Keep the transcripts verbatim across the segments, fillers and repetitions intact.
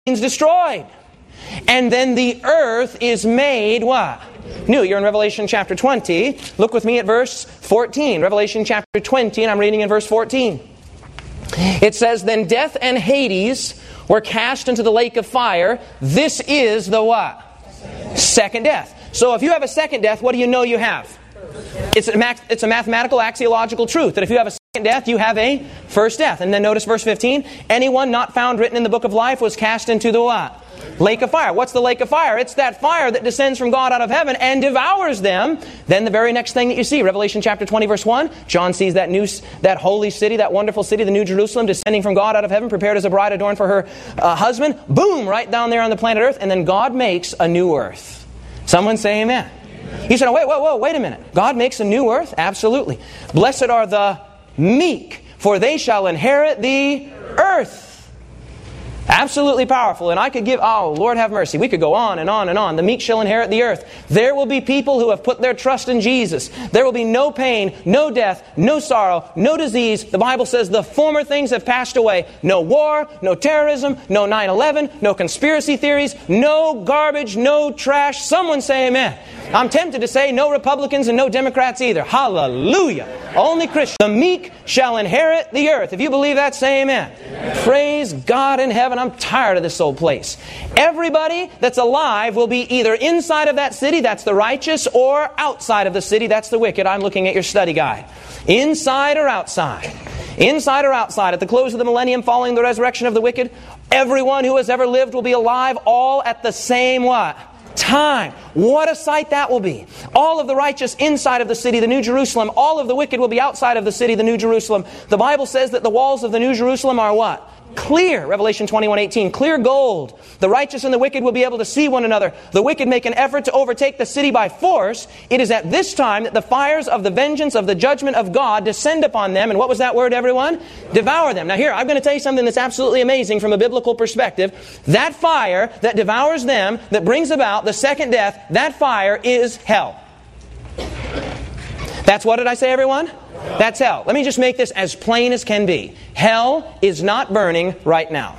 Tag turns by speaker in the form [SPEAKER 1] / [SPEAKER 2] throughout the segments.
[SPEAKER 1] means destroyed. And then the earth is made what? New. You're in Revelation chapter twenty. Look with me at verse fourteen. Revelation chapter twenty, and I'm reading in verse fourteen. It says, "Then death and Hades were cast into the lake of fire. This is the what? Second death." So if you have a second death, what do you know you have? It's a, math- it's a mathematical axiological truth that if you have a second death, you have a first death. And then notice verse fifteen. "Anyone not found written in the book of life was cast into the what? Lake of fire." What's the lake of fire? It's that fire that descends from God out of heaven and devours them. Then the very next thing that you see, Revelation chapter twenty, verse one, John sees that new, that holy city, that wonderful city, the New Jerusalem, descending from God out of heaven, prepared as a bride adorned for her uh, husband. Boom! Right down there on the planet Earth. And then God makes a new earth. Someone say amen. Amen. He said, oh, wait, whoa, whoa, wait a minute. God makes a new earth? Absolutely. "Blessed are the meek, for they shall inherit the earth." Absolutely powerful. And I could give, oh, Lord have mercy. We could go on and on and on. "The meek shall inherit the earth." There will be people who have put their trust in Jesus. There will be no pain, no death, no sorrow, no disease. The Bible says the former things have passed away. No war, no terrorism, no nine eleven, no conspiracy theories, no garbage, no trash. Someone say amen. I'm tempted to say no Republicans and no Democrats either. Hallelujah. Only Christians. "The meek shall inherit the earth." If you believe that, say amen. Amen. Praise God in heaven. I'm tired of this old place. Everybody that's alive will be either inside of that city, that's the righteous, or outside of the city, that's the wicked. I'm looking at your study guide. Inside or outside? Inside or outside? At the close of the millennium following the resurrection of the wicked, everyone who has ever lived will be alive all at the same what? Time. What a sight that will be. All of the righteous inside of the city, the New Jerusalem. All of the wicked will be outside of the city, the New Jerusalem. The Bible says that the walls of the New Jerusalem are what? Clear. Revelation twenty-one eighteen. Clear gold. The righteous and the wicked will be able to see one another. The wicked make an effort to overtake the city by force. It is at this time that the fires of the vengeance of the judgment of God descend upon them. And what was that word, everyone? Devour them. Now here, I'm going to tell you something that's absolutely amazing from a biblical perspective. That fire that devours them, that brings about the second death, that fire is hell. That's what did I say, everyone? That's hell. Let me just make this as plain as can be. Hell is not burning right now.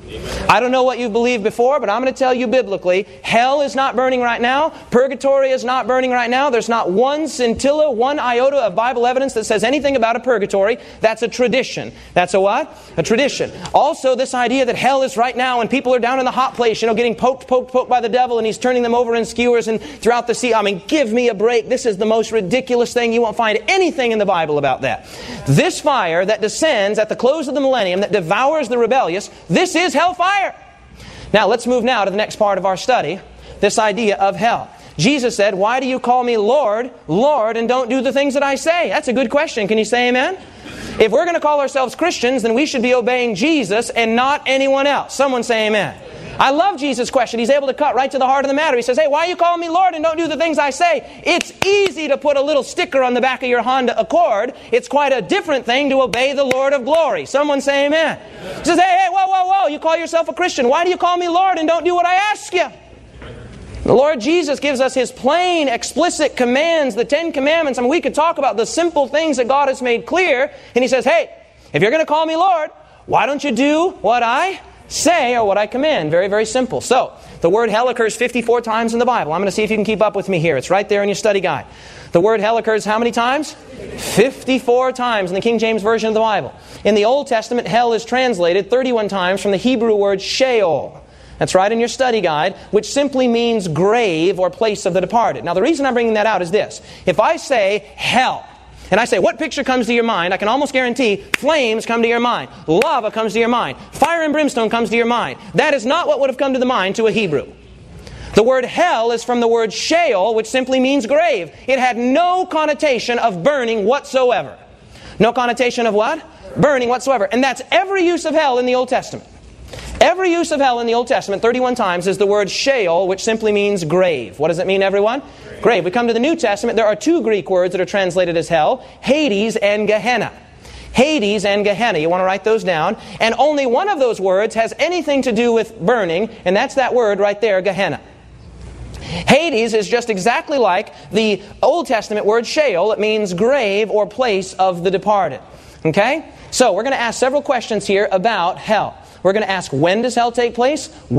[SPEAKER 1] I don't know what you've believed before, but I'm going to tell you biblically, hell is not burning right now. Purgatory is not burning right now. There's not one scintilla, one iota of Bible evidence that says anything about a purgatory. That's a tradition. That's a what? A tradition. Also, this idea that hell is right now and people are down in the hot place, you know, getting poked, poked, poked by the devil and he's turning them over in skewers and throughout the sea. I mean, give me a break. This is the most ridiculous thing. You won't find anything in the Bible about that. This fire that descends at the close of the millennium, that devours the rebellious, this is hellfire. Now, let's move now to the next part of our study, this idea of hell. Jesus said, "Why do you call me Lord, Lord, and don't do the things that I say?" That's a good question. Can you say amen? If we're going to call ourselves Christians, then we should be obeying Jesus and not anyone else. Someone say amen. I love Jesus' question. He's able to cut right to the heart of the matter. He says, hey, why are you calling me Lord and don't do the things I say? It's easy to put a little sticker on the back of your Honda Accord. It's quite a different thing to obey the Lord of glory. Someone say amen. He says, hey, hey, whoa, whoa, whoa. You call yourself a Christian. Why do you call me Lord and don't do what I ask you? The Lord Jesus gives us His plain, explicit commands, the Ten Commandments. I mean, we could talk about the simple things that God has made clear. And He says, hey, if you're going to call me Lord, why don't you do what I say or what I command? Very, very simple. So, the word hell occurs fifty-four times in the Bible. I'm going to see if you can keep up with me here. It's right there in your study guide. The word hell occurs how many times? fifty-four times in the King James Version of the Bible. In the Old Testament, hell is translated thirty-one times from the Hebrew word Sheol. That's right in your study guide, which simply means grave or place of the departed. Now, the reason I'm bringing that out is this. If I say hell, and I say, what picture comes to your mind? I can almost guarantee flames come to your mind. Lava comes to your mind. Fire and brimstone comes to your mind. That is not what would have come to the mind to a Hebrew. The word hell is from the word Sheol, which simply means grave. It had no connotation of burning whatsoever. No connotation of what? Burning whatsoever. And that's every use of hell in the Old Testament. Every use of hell in the Old Testament, thirty-one times, is the word Sheol, which simply means grave. What does it mean, everyone? Grave. Grave. We come to the New Testament, there are two Greek words that are translated as hell, Hades and Gehenna. Hades and Gehenna. You want to write those down. And only one of those words has anything to do with burning, and that's that word right there, Gehenna. Hades is just exactly like the Old Testament word Sheol. It means grave or place of the departed. Okay? So, we're going to ask several questions here about hell. We're going to ask, when does hell take place?